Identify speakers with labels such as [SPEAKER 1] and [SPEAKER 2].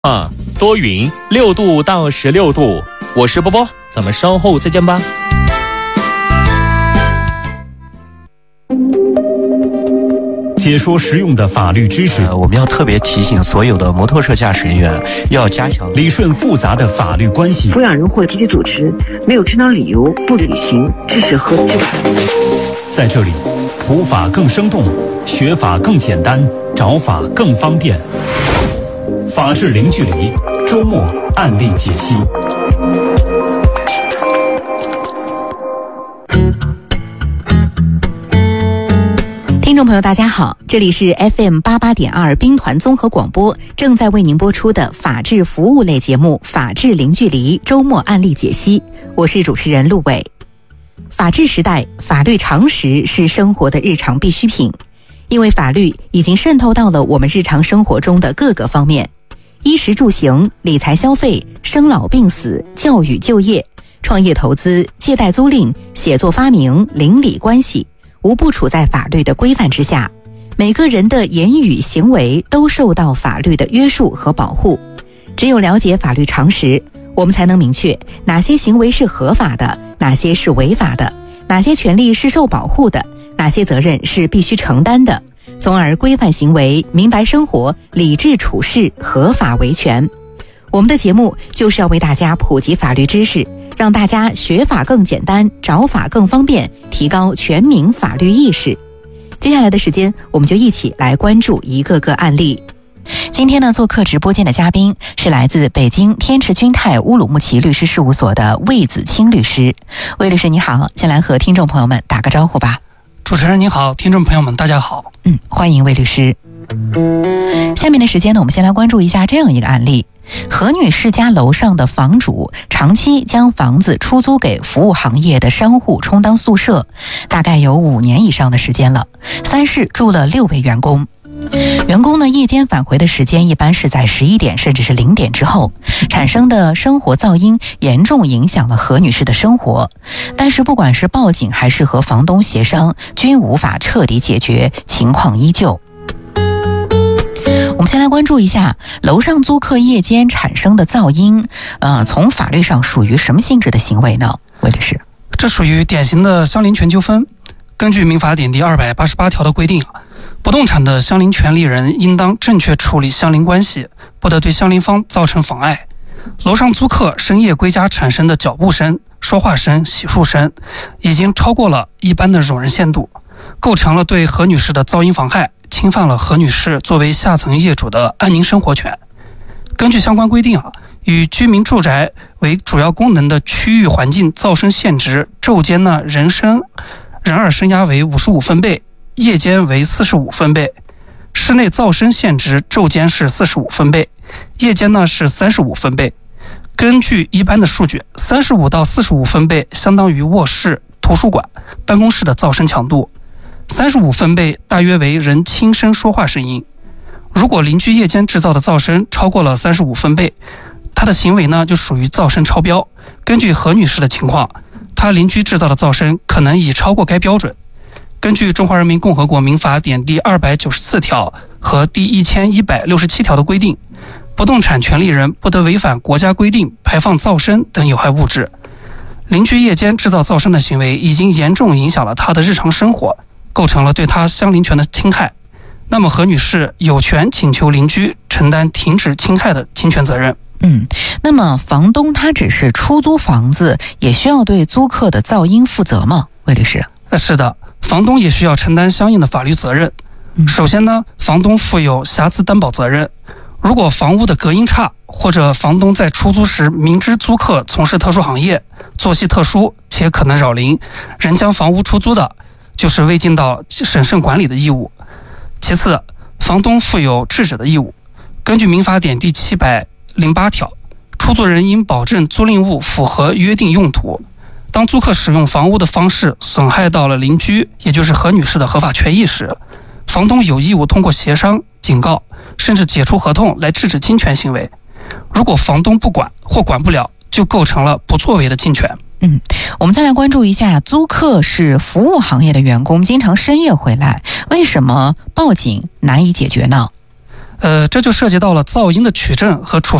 [SPEAKER 1] 多云，6度到16度。我是波波，咱们稍后再见吧。
[SPEAKER 2] 解说实用的法律知识，
[SPEAKER 3] 我们要特别提醒所有的摩托车驾驶人员要加强
[SPEAKER 2] 理顺复杂的法律关系。
[SPEAKER 4] 抚养人或集体组织没有正当理由不履行知识和执法。
[SPEAKER 2] 在这里，普法更生动，学法更简单，找法更方便。法治零距离，周末案例解析。
[SPEAKER 5] 听众朋友大家好，这里是 FM88.2 兵团综合广播，正在为您播出的法治服务类节目法治零距离周末案例解析，我是主持人陆伟。法治时代，法律常识是生活的日常必需品，因为法律已经渗透到了我们日常生活中的各个方面，衣食住行、理财消费、生老病死、教育就业、创业投资、借贷租赁、写作发明、邻里关系，无不处在法律的规范之下，每个人的言语行为都受到法律的约束和保护。只有了解法律常识，我们才能明确哪些行为是合法的，哪些是违法的，哪些权利是受保护的，哪些责任是必须承担的，从而规范行为，明白生活，理智处事，合法维权。我们的节目就是要为大家普及法律知识，让大家学法更简单，找法更方便，提高全民法律意识。接下来的时间，我们就一起来关注一个个案例。今天呢，做客直播间的嘉宾是来自北京天池君泰乌鲁木齐律师事务所的魏子清律师。魏律师你好，先来和听众朋友们打个招呼吧。
[SPEAKER 6] 主持人你好，听众朋友们大家好。
[SPEAKER 5] 欢迎魏律师。下面的时间呢，我们先来关注一下这样一个案例。何女士家楼上的房主长期将房子出租给服务行业的商户充当宿舍，大概有5年以上的时间了。3室住了6位员工。员工呢，夜间返回的时间一般是在11点甚至是0点之后，产生的生活噪音严重影响了何女士的生活。但是不管是报警还是和房东协商，均无法彻底解决，情况依旧。我们先来关注一下楼上租客夜间产生的噪音，从法律上属于什么性质的行为呢？魏律师，
[SPEAKER 6] 这属于典型的相邻权纠纷。根据民法典第288条的规定，不动产的相邻权利人应当正确处理相邻关系，不得对相邻方造成妨碍。楼上租客深夜归家产生的脚步声、说话声、洗漱声，已经超过了一般的容忍限度，构成了对何女士的噪音妨害，侵犯了何女士作为下层业主的安宁生活权。根据相关规定与居民住宅为主要功能的区域环境噪声限值，昼间呢人耳声压为55分贝，夜间为45分贝。室内噪声限值昼间是45分贝，夜间呢是35分贝。根据一般的数据，35到45分贝相当于卧室、图书馆、办公室的噪声强度，35分贝大约为人轻声说话声音。如果邻居夜间制造的噪声超过了35分贝，他的行为呢就属于噪声超标。根据何女士的情况，她邻居制造的噪声可能已超过该标准。根据《中华人民共和国民法典》第294条和第1167条的规定，不动产权利人不得违反国家规定排放噪声等有害物质。邻居夜间制造噪声的行为已经严重影响了他的日常生活，构成了对他相邻权的侵害。那么何女士有权请求邻居承担停止侵害的侵权责任。
[SPEAKER 5] 那么房东他只是出租房子，也需要对租客的噪音负责吗？魏律师。
[SPEAKER 6] 是的，房东也需要承担相应的法律责任。首先呢，房东负有瑕疵担保责任。如果房屋的隔音差，或者房东在出租时明知租客从事特殊行业，作息特殊且可能扰邻，仍将房屋出租的，就是未尽到审慎管理的义务。其次，房东负有制止的义务。根据民法典第708条，出租人应保证租赁物符合约定用途。当租客使用房屋的方式损害到了邻居，也就是何女士的合法权益时，房东有义务通过协商、警告，甚至解除合同来制止侵权行为。如果房东不管或管不了，就构成了不作为的侵权。
[SPEAKER 5] 我们再来关注一下，租客是服务行业的员工，经常深夜回来，为什么报警难以解决呢？
[SPEAKER 6] 这就涉及到了噪音的取证和处